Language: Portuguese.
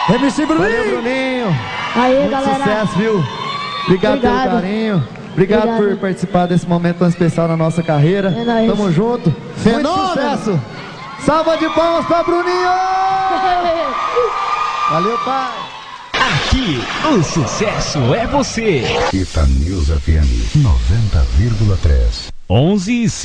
MC Bruninho. Valeu, Bruninho. Aí, Muito galera. sucesso, viu? Obrigado pelo carinho. Obrigado por participar desse momento tão especial na nossa carreira. É nóis. Tamo junto. Muito sucesso. Salva de palmas pra Bruninho. Valeu, pai. Aqui, o sucesso é você. Itanews FM 90,3. 11 e 5.